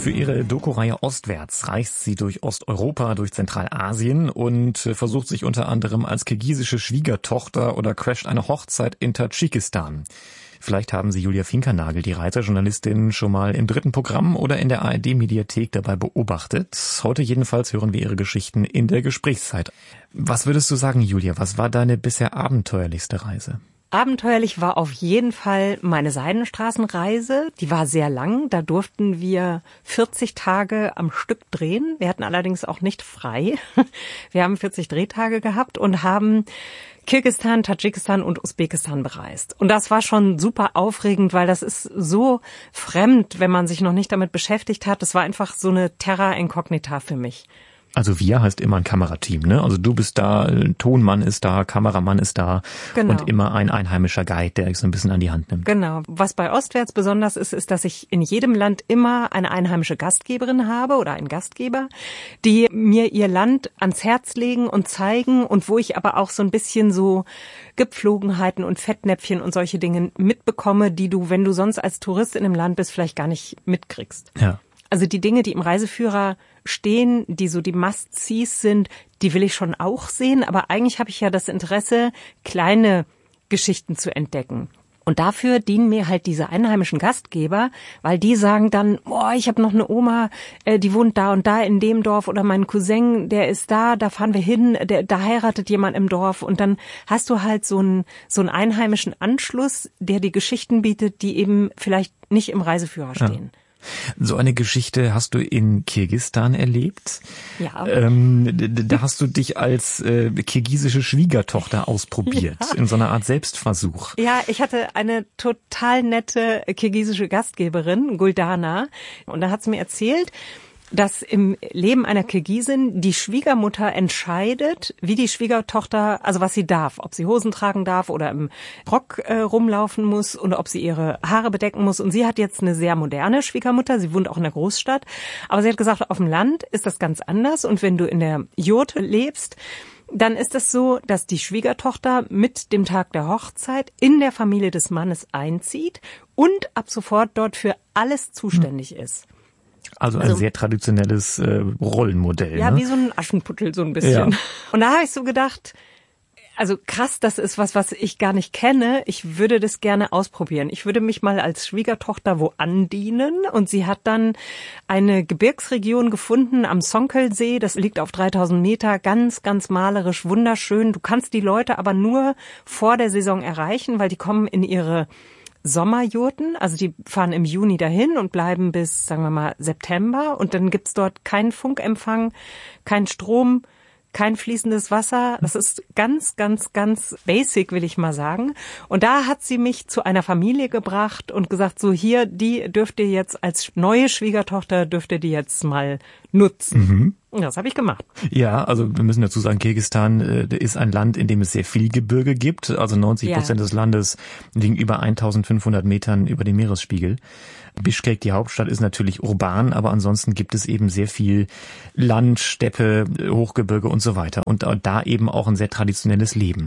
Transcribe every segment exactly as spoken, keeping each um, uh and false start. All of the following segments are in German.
Für ihre Doku-Reihe Ostwärts reist sie durch Osteuropa, durch Zentralasien und versucht sich unter anderem als kirgisische Schwiegertochter oder crasht eine Hochzeit in Tadschikistan. Vielleicht haben Sie Julia Finkernagel, die Reisejournalistin, schon mal im dritten Programm oder in der A R D-Mediathek dabei beobachtet. Heute jedenfalls hören wir ihre Geschichten in der Gesprächszeit. Was würdest du sagen, Julia? Was war deine bisher abenteuerlichste Reise? Abenteuerlich war auf jeden Fall meine Seidenstraßenreise. Die war sehr lang. Da durften wir vierzig Tage am Stück drehen. Wir hatten allerdings auch nicht frei. Wir haben vierzig Drehtage gehabt und haben Kirgisistan, Tadschikistan und Usbekistan bereist. Und das war schon super aufregend, weil das ist so fremd, wenn man sich noch nicht damit beschäftigt hat. Das war einfach so eine Terra Incognita für mich. Also wir heißt immer ein Kamerateam, ne? Also du bist da, Tonmann ist da, Kameramann ist da genau. Und immer ein einheimischer Guide, der dich so ein bisschen an die Hand nimmt. Genau. Was bei Ostwärts besonders ist, ist, dass ich in jedem Land immer eine einheimische Gastgeberin habe oder einen Gastgeber, die mir ihr Land ans Herz legen und zeigen und wo ich aber auch so ein bisschen so Gepflogenheiten und Fettnäpfchen und solche Dinge mitbekomme, die du, wenn du sonst als Tourist in einem Land bist, vielleicht gar nicht mitkriegst. Ja. Also die Dinge, die im Reiseführer stehen, die so die Must-Sees sind, die will ich schon auch sehen. Aber eigentlich habe ich ja das Interesse, kleine Geschichten zu entdecken. Und dafür dienen mir halt diese einheimischen Gastgeber, weil die sagen dann, boah, ich habe noch eine Oma, äh, die wohnt da und da in dem Dorf oder mein Cousin, der ist da, da fahren wir hin, der, da heiratet jemand im Dorf. Und dann hast du halt so einen, so einen einheimischen Anschluss, der die Geschichten bietet, die eben vielleicht nicht im Reiseführer stehen. Ja. So eine Geschichte hast du in Kirgisistan erlebt. Ja. Ähm, da hast du dich als äh, kirgisische Schwiegertochter ausprobiert, ja. In so einer Art Selbstversuch. Ja, ich hatte eine total nette kirgisische Gastgeberin, Guldana, und da hat sie mir erzählt, dass im Leben einer Kirgisin die Schwiegermutter entscheidet, wie die Schwiegertochter, also was sie darf, ob sie Hosen tragen darf oder im Rock äh, rumlaufen muss und ob sie ihre Haare bedecken muss. Und sie hat jetzt eine sehr moderne Schwiegermutter, sie wohnt auch in der Großstadt, aber sie hat gesagt, auf dem Land ist das ganz anders und wenn du in der Jurte lebst, dann ist es so, dass die Schwiegertochter mit dem Tag der Hochzeit in der Familie des Mannes einzieht und ab sofort dort für alles zuständig hm. ist. Also ein also, sehr traditionelles äh, Rollenmodell. Ja, ne? Wie so ein Aschenputtel so ein bisschen. Ja. Und da habe ich so gedacht, also krass, das ist was, was ich gar nicht kenne. Ich würde das gerne ausprobieren. Ich würde mich mal als Schwiegertochter wo andienen. Und sie hat dann eine Gebirgsregion gefunden am Sonkelsee. Das liegt auf dreitausend Meter, ganz, ganz malerisch, wunderschön. Du kannst die Leute aber nur vor der Saison erreichen, weil die kommen in ihre Sommerjurten, also die fahren im Juni dahin und bleiben bis, sagen wir mal, September und dann gibt's dort keinen Funkempfang, keinen Strom, kein fließendes Wasser. Das ist ganz, ganz, ganz basic, will ich mal sagen. Und da hat sie mich zu einer Familie gebracht und gesagt, so hier, die dürft ihr jetzt als neue Schwiegertochter, dürft ihr die jetzt mal nutzen. Mhm. Und das habe ich gemacht. Ja, also wir müssen dazu sagen, Kirgisistan äh, ist ein Land, in dem es sehr viel Gebirge gibt. Also neunzig ja. Prozent des Landes liegen über eintausendfünfhundert Metern über dem Meeresspiegel. Bischkek, die Hauptstadt, ist natürlich urban, aber ansonsten gibt es eben sehr viel Land, Steppe, Hochgebirge und so weiter. Und da eben auch ein sehr traditionelles Leben.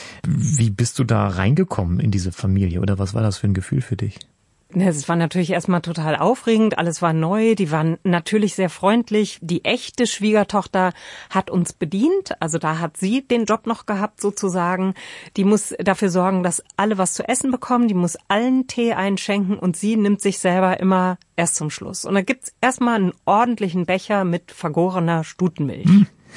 Wie bist du da reingekommen in diese Familie oder was war das für ein Gefühl für dich? Es war natürlich erstmal total aufregend, alles war neu, die waren natürlich sehr freundlich. Die echte Schwiegertochter hat uns bedient, also da hat sie den Job noch gehabt sozusagen. Die muss dafür sorgen, dass alle was zu essen bekommen, die muss allen Tee einschenken und sie nimmt sich selber immer erst zum Schluss. Und da gibt's erstmal einen ordentlichen Becher mit vergorener Stutenmilch.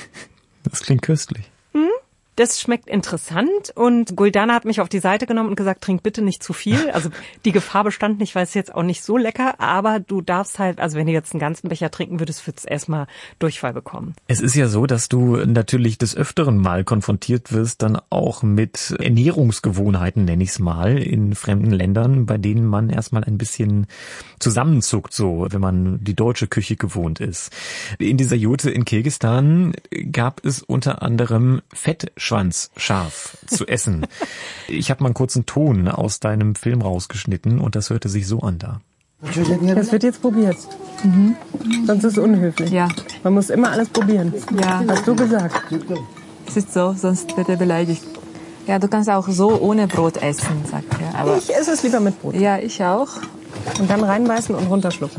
Das klingt köstlich. Hm? Das schmeckt interessant und Guldana hat mich auf die Seite genommen und gesagt, trink bitte nicht zu viel. Also die Gefahr bestand nicht, weil es jetzt auch nicht so lecker, aber du darfst halt, also wenn du jetzt einen ganzen Becher trinken würdest, würdest du erstmal Durchfall bekommen. Es ist ja so, dass du natürlich des Öfteren mal konfrontiert wirst, dann auch mit Ernährungsgewohnheiten, nenne ich es mal, in fremden Ländern, bei denen man erstmal ein bisschen zusammenzuckt, so, wenn man die deutsche Küche gewohnt ist. In dieser Jurte in Kirgisistan gab es unter anderem Fett Schwanzscharf zu essen. Ich habe mal einen kurzen Ton aus deinem Film rausgeschnitten und das hörte sich so an da. Das wird jetzt probiert. Mhm. Sonst ist es unhöflich. Ja. Man muss immer alles probieren. Ja. Hast du gesagt? Es ist so, sonst wird er beleidigt. Ja, du kannst auch so ohne Brot essen, sagt er. Aber ich esse es lieber mit Brot. Ja, ich auch. Und dann reinbeißen und runterschlucken.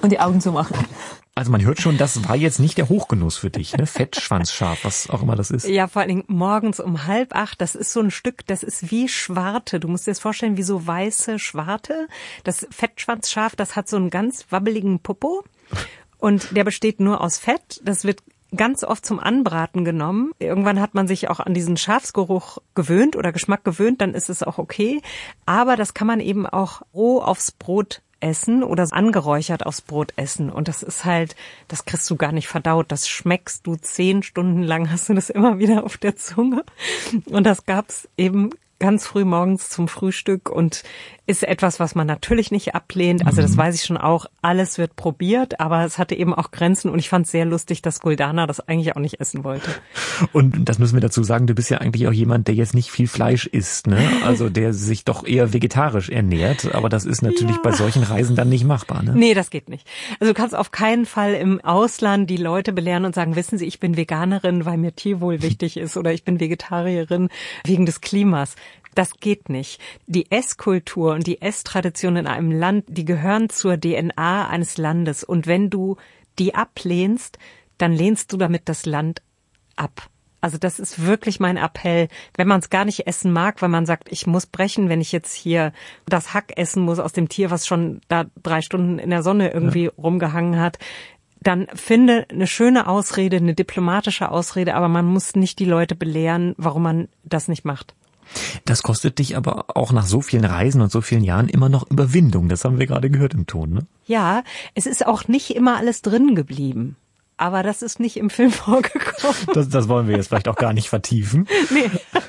und die Augen zumachen. Also man hört schon, das war jetzt nicht der Hochgenuss für dich, ne? Fettschwanzschaf, was auch immer das ist. Ja, vor allen Dingen morgens um halb acht, das ist so ein Stück, das ist wie Schwarte. Du musst dir das vorstellen, wie so weiße Schwarte. Das Fettschwanzschaf, das hat so einen ganz wabbeligen Popo und der besteht nur aus Fett. Das wird ganz oft zum Anbraten genommen. Irgendwann hat man sich auch an diesen Schafsgeruch gewöhnt oder Geschmack gewöhnt, dann ist es auch okay. Aber das kann man eben auch roh aufs Brot essen oder angeräuchert aufs Brot essen. Und das ist halt, das kriegst du gar nicht verdaut. Das schmeckst du zehn Stunden lang, hast du das immer wieder auf der Zunge. Und das gab's eben ganz früh morgens zum Frühstück und ist etwas, was man natürlich nicht ablehnt. Also das weiß ich schon auch. Alles wird probiert, aber es hatte eben auch Grenzen und ich fand es sehr lustig, dass Guldana das eigentlich auch nicht essen wollte. Und das müssen wir dazu sagen, du bist ja eigentlich auch jemand, der jetzt nicht viel Fleisch isst, ne? Also der sich doch eher vegetarisch ernährt, aber das ist natürlich ja bei solchen Reisen dann nicht machbar, ne? Nee, das geht nicht. Also du kannst auf keinen Fall im Ausland die Leute belehren und sagen, wissen Sie, ich bin Veganerin, weil mir Tierwohl wichtig ist oder ich bin Vegetarierin wegen des Klimas. Das geht nicht. Die Esskultur und die Esstradition in einem Land, die gehören zur D N A eines Landes. Und wenn du die ablehnst, dann lehnst du damit das Land ab. Also das ist wirklich mein Appell. Wenn man es gar nicht essen mag, weil man sagt, ich muss brechen, wenn ich jetzt hier das Hack essen muss aus dem Tier, was schon da drei Stunden in der Sonne irgendwie ja. rumgehangen hat, dann finde eine schöne Ausrede, eine diplomatische Ausrede, aber man muss nicht die Leute belehren, warum man das nicht macht. Das kostet dich aber auch nach so vielen Reisen und so vielen Jahren immer noch Überwindung. Das haben wir gerade gehört im Ton, ne? Ja, es ist auch nicht immer alles drin geblieben. Aber das ist nicht im Film vorgekommen. Das, das wollen wir jetzt vielleicht auch gar nicht vertiefen. Nee.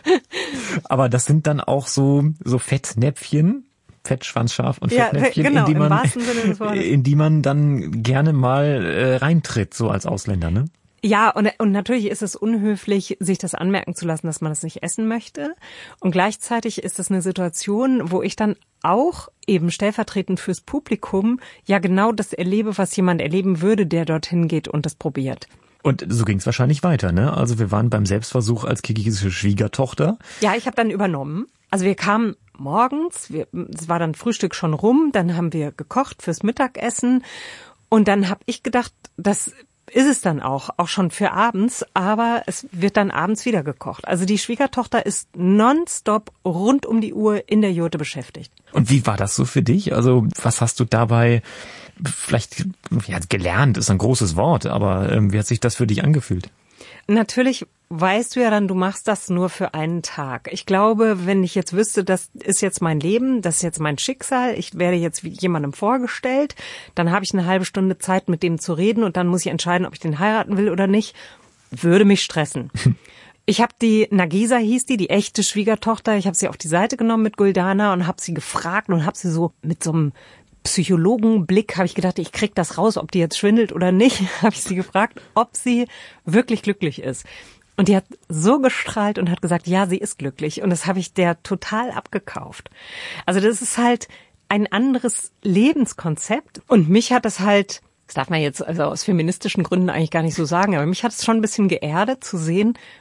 Aber das sind dann auch so, so Fettnäpfchen, Fettschwanzschaf und ja, Fettnäpfchen, genau, in, die im man, wahrsten Sinne des Wortes. in die man dann gerne mal äh, reintritt, so als Ausländer, ne? Ja, und, und natürlich ist es unhöflich, sich das anmerken zu lassen, dass man das nicht essen möchte. Und gleichzeitig ist es eine Situation, wo ich dann auch eben stellvertretend fürs Publikum ja genau das erlebe, was jemand erleben würde, der dorthin geht und das probiert. Und so ging es wahrscheinlich weiter, ne? Also wir waren beim Selbstversuch als kirgisische Schwiegertochter. Ja, ich habe dann übernommen. Also wir kamen morgens, wir, es war dann Frühstück schon rum, dann haben wir gekocht fürs Mittagessen und dann habe ich gedacht, das ist es dann auch, auch schon für abends, aber es wird dann abends wieder gekocht. Also die Schwiegertochter ist nonstop rund um die Uhr in der Jurte beschäftigt. Und wie war das so für dich? Also was hast du dabei vielleicht ja, gelernt, ist ein großes Wort, aber ähm, wie hat sich das für dich angefühlt? Natürlich weißt du ja dann, du machst das nur für einen Tag. Ich glaube, wenn ich jetzt wüsste, das ist jetzt mein Leben, das ist jetzt mein Schicksal, ich werde jetzt jemandem vorgestellt, dann habe ich eine halbe Stunde Zeit, mit dem zu reden und dann muss ich entscheiden, ob ich den heiraten will oder nicht, würde mich stressen. Ich habe die, Nagisa hieß die, die echte Schwiegertochter, ich habe sie auf die Seite genommen mit Guldana und habe sie gefragt und habe sie so mit so einem Psychologenblick, habe ich gedacht, ich krieg das raus, ob die jetzt schwindelt oder nicht, habe ich sie gefragt, ob sie wirklich glücklich ist. Und die hat so gestrahlt und hat gesagt, ja, sie ist glücklich. Und das habe ich der total abgekauft. Also das ist halt ein anderes Lebenskonzept. Und mich hat das halt, das darf man jetzt also aus feministischen Gründen eigentlich gar nicht so sagen, aber mich hat es schon ein bisschen geerdet zu sehen,